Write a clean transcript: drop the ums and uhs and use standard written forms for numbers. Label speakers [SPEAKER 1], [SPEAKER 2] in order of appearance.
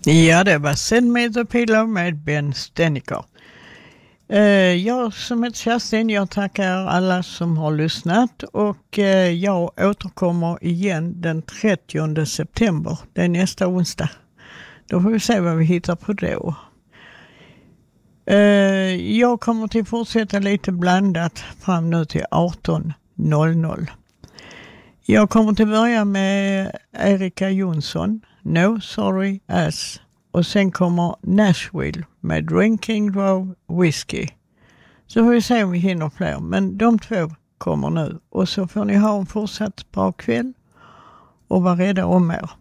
[SPEAKER 1] Ja, det var Send Me The Pillow med Ben Steniker. Jag som heter Kerstin, jag tackar alla som har lyssnat och jag återkommer igen den 30 september, det är nästa onsdag. Då får vi se vad vi hittar på då. Jag kommer till fortsätta lite blandat fram nu till 18:00. Jag kommer till börja med Erika Jonsson, No Sorry Ass. Och sen kommer Nashville med Drinking Row Whiskey. Så får vi se om vi hinner fler. Men de två kommer nu. Och så får ni ha en fortsatt bra kväll. Och vara rädda om er.